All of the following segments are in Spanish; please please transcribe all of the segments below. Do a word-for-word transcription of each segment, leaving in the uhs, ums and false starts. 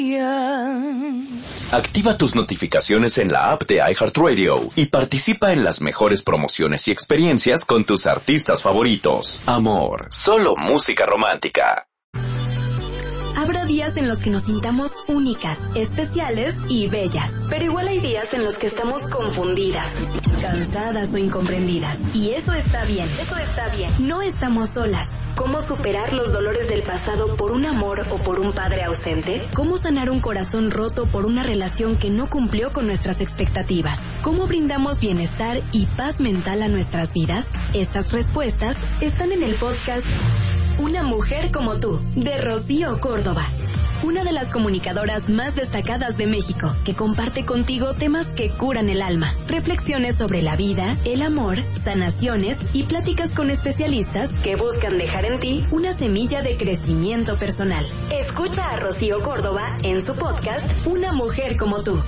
Activa tus notificaciones en la app de iHeartRadio y participa en las mejores promociones y experiencias con tus artistas favoritos. Amor, solo música romántica. Habrá días en los que nos sintamos únicas, especiales y bellas, pero igual hay días en los que estamos confundidas, cansadas o incomprendidas. Y eso está bien, eso está bien. No estamos solas. ¿Cómo superar los dolores del pasado por un amor o por un padre ausente? ¿Cómo sanar un corazón roto por una relación que no cumplió con nuestras expectativas? ¿Cómo brindamos bienestar y paz mental a nuestras vidas? Estas respuestas están en el podcast Una mujer como tú, de Rocío Córdoba. Una de las comunicadoras más destacadas de México, que comparte contigo temas que curan el alma, reflexiones sobre la vida, el amor, sanaciones y pláticas con especialistas que buscan dejar en ti una semilla de crecimiento personal. Escucha a Rocío Córdoba en su podcast Una mujer como tú.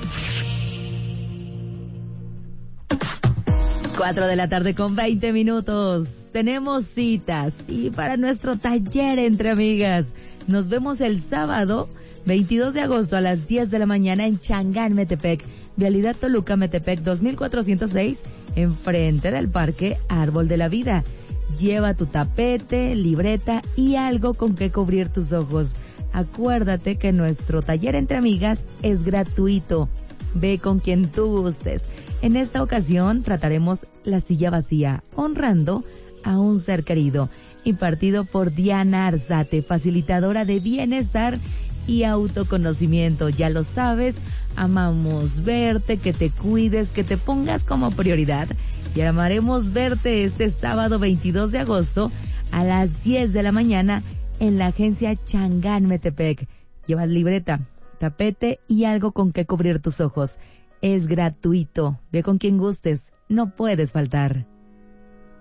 Cuatro de la tarde con veinte minutos. Tenemos citas y para nuestro taller entre amigas. Nos vemos el sábado veintidós de agosto a las diez de la mañana en Changán, Metepec. Vialidad Toluca, Metepec dos mil cuatrocientos seis, enfrente del Parque Árbol de la Vida. Lleva tu tapete, libreta y algo con que cubrir tus ojos. Acuérdate que nuestro taller entre amigas es gratuito. Ve con quien tú gustes. En esta ocasión trataremos la silla vacía, honrando a un ser querido, impartido por Diana Arzate, facilitadora de bienestar y autoconocimiento. Ya lo sabes, amamos verte, que te cuides, que te pongas como prioridad y amaremos verte este sábado veintidós de agosto a las diez de la mañana en la agencia Changán, Metepec. Lleva libreta, tapete y algo con que cubrir tus ojos. Es gratuito. Ve con quien gustes. No puedes faltar.